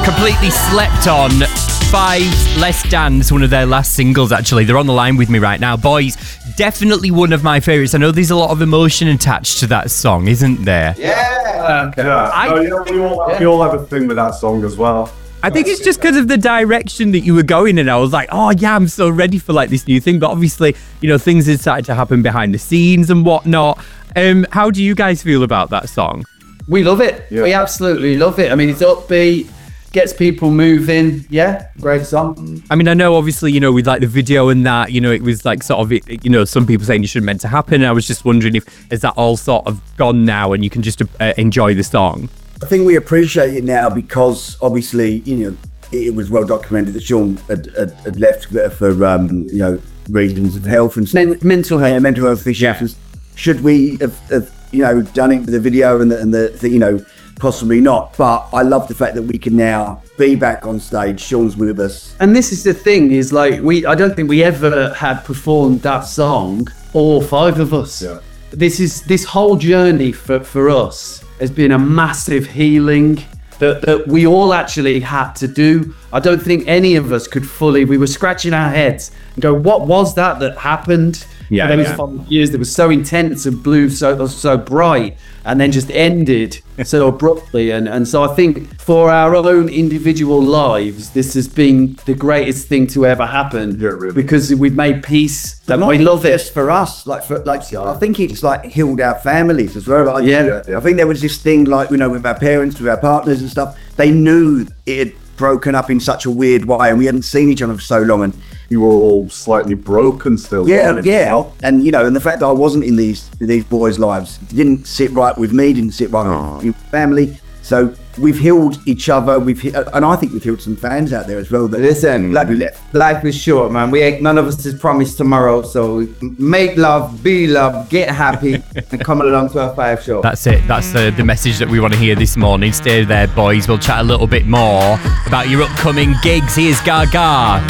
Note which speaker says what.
Speaker 1: completely slept on. Five Less Dance, one of their last singles, actually. They're on the line with me right now. Boys, definitely one of my favourites. I know there's a lot of emotion attached to that song, isn't there?
Speaker 2: Yeah.
Speaker 3: We all have a thing with that song as well.
Speaker 4: I think it's just because of the direction that you were going in. I was like, oh yeah, I'm so ready for like this new thing. But obviously, you know, things had started to happen behind the scenes and whatnot. How do you guys feel about that song?
Speaker 2: We love it. Yeah. We absolutely love it. I mean, it's upbeat, gets people moving. Yeah, great song.
Speaker 4: I mean, I know obviously, you know, with like the video and that, you know, it was like sort of, you know, some people saying it shouldn't meant to happen. And I was just wondering is that all sort of gone now and you can just enjoy the song?
Speaker 5: I think we appreciate it now because obviously, you know, it was well documented that Sean had left for, you know, reasons of health and
Speaker 2: mental health.
Speaker 5: Yeah, mental health issues. Yeah. Should we have, you know, done it with the video and the you know, possibly not. But I love the fact that we can now be back on stage. Sean's with us.
Speaker 2: And this is the thing, is like, I don't think we ever had performed that song, all five of us. Yeah. This whole journey for us has been a massive healing that we all actually had to do. I don't think any of us could fully, we were scratching our heads and go, what was that happened?
Speaker 4: Yeah,
Speaker 2: those 5 years that was so intense and blue, so bright, and then just ended so abruptly. And so I think for our own individual lives, this has been the greatest thing to ever happen.
Speaker 3: Yeah, really.
Speaker 2: Because we've made peace.
Speaker 5: But
Speaker 2: we love it.
Speaker 5: Just for us, I think it's like healed our families as well. I think there was this thing, like, you know, with our parents, with our partners and stuff. They knew it had broken up in such a weird way, and we hadn't seen each other for so long, and
Speaker 3: you were all slightly broken still.
Speaker 5: Yeah. And you know, and the fact that I wasn't in these boys' lives didn't sit right with me, didn't sit right with family. So we've healed each other. And I think we've healed some fans out there as well.
Speaker 6: Listen, life is short, man. None of us is promised tomorrow. So make love, be loved, get happy, and come along to our 5 show.
Speaker 1: That's it. That's the message that we want to hear this morning. Stay there, boys. We'll chat a little bit more about your upcoming gigs. Here's Gaga.